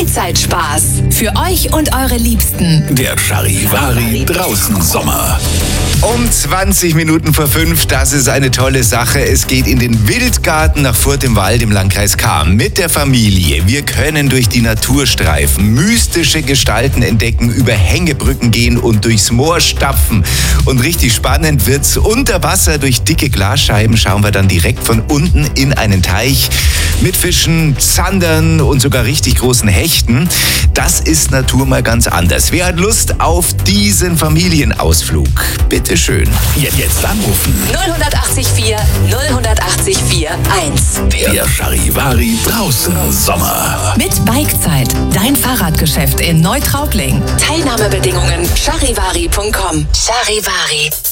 Freizeitspaß. Für euch und eure Liebsten. Der Charivari draußen Sommer. Um 20 Minuten vor 5, das ist eine tolle Sache. Es geht in den Wildgarten nach Furth im Wald im Landkreis Cham mit der Familie. Wir können durch die Natur streifen, mystische Gestalten entdecken, über Hängebrücken gehen und durchs Moor stapfen. Und richtig spannend wird's. Unter Wasser durch dicke Glasscheiben schauen wir dann direkt von unten in einen Teich mit Fischen, Zandern und sogar richtig großen Hechten. Das ist Natur mal ganz anders. Wer hat Lust auf diesen Familienausflug? Bitte schön. Jetzt anrufen. 080 080 1. Der Charivari draußen Sommer. Mit Bikezeit. Dein Fahrradgeschäft in Neutraubling. Teilnahmebedingungen charivari.com. Charivari.